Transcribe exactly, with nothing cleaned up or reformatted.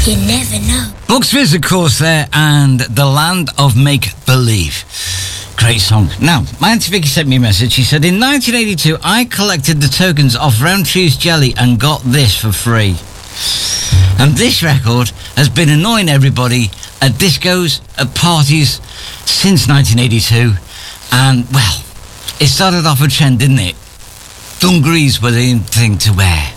You never know. Bucks Fizz, of course, there, and The Land of Make Believe. Great song. Now, my Auntie Vicky sent me a message. She said, in nineteen eighty-two, I collected the tokens off Roundtree's Jelly and got this for free. And this record has been annoying everybody at discos, at parties, since nineteen eighty-two. And, well, it started off a trend, didn't it? Dungarees were the in thing to wear.